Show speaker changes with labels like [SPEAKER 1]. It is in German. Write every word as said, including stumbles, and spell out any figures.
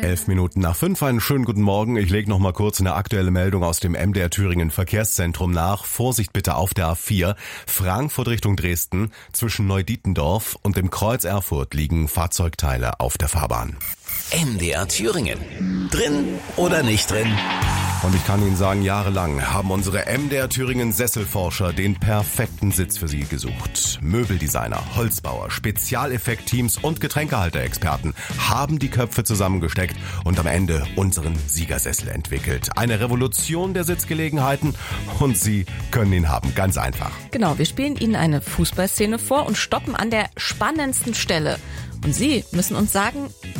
[SPEAKER 1] Elf Minuten nach fünf, einen schönen guten Morgen. Ich lege noch mal kurz eine aktuelle Meldung aus dem M D R Thüringen Verkehrszentrum nach. Vorsicht bitte auf der A vier, Frankfurt Richtung Dresden. Zwischen Neudietendorf und dem Kreuz Erfurt liegen Fahrzeugteile auf der Fahrbahn.
[SPEAKER 2] M D R Thüringen. Drin oder nicht drin?
[SPEAKER 1] Und ich kann Ihnen sagen, jahrelang haben unsere M D R Thüringen Sesselforscher den perfekten Sitz für Sie gesucht. Möbeldesigner, Holzbauer, Spezialeffektteams und Getränkehalterexperten haben die Köpfe zusammengesteckt und am Ende unseren Siegersessel entwickelt. Eine Revolution der Sitzgelegenheiten und Sie können ihn haben, ganz einfach.
[SPEAKER 3] Genau, wir spielen Ihnen eine Fußballszene vor und stoppen an der spannendsten Stelle. Und Sie müssen uns sagen,